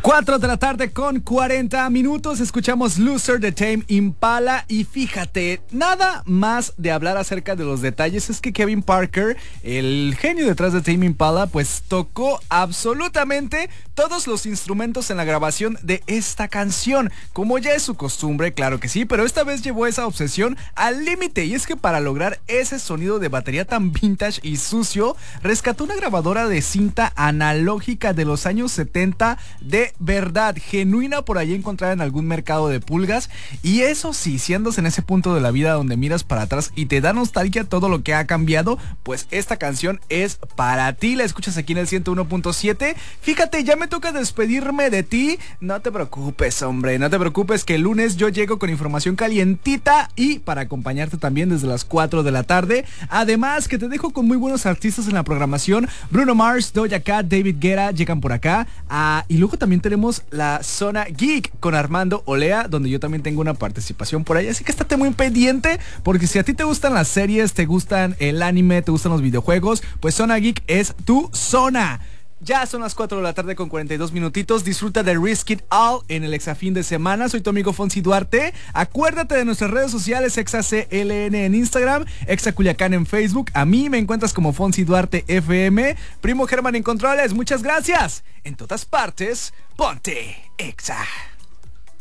4 de la tarde con 40 minutos, escuchamos Loser de Tame Impala y fíjate, nada más de hablar acerca de los detalles es que Kevin Parker, el genio detrás de Tame Impala, pues tocó absolutamente todos los instrumentos en la grabación de esta canción, como ya es su costumbre, claro que sí, pero esta vez llevó esa obsesión al límite y es que para lograr ese sonido de batería tan vintage y sucio, rescató una grabadora de cinta analógica de los años 70 de verdad, genuina por ahí encontrada en algún mercado de pulgas. Y eso sí, si andas en ese punto de la vida donde miras para atrás y te da nostalgia todo lo que ha cambiado, pues esta canción es para ti. La escuchas aquí en el 101.7. Fíjate, ya me toca despedirme de ti. No te preocupes, hombre, no te preocupes que el lunes yo llego con información calientita y para acompañarte también desde las 4 de la tarde. Además que te dejo con muy buenos artistas en la programación. Bruno Mars, Doja Cat, David Guetta llegan por acá. Y luego también tenemos la Zona Geek con Armando Olea, donde yo también tengo una participación por ahí, así que estate muy pendiente, porque si a ti te gustan las series, te gustan el anime, te gustan los videojuegos, pues Zona Geek es tu zona. Ya son las 4 de la tarde con 42 minutitos. Disfruta de Risk It All en el Exafín de semana. Soy tu amigo Fonsi Duarte. Acuérdate de nuestras redes sociales, ExaCLN en Instagram, ExaCuliacán en Facebook. A mí me encuentras como Fonsi Duarte FM. Primo Germán en controles, muchas gracias. En todas partes, ponte Exa.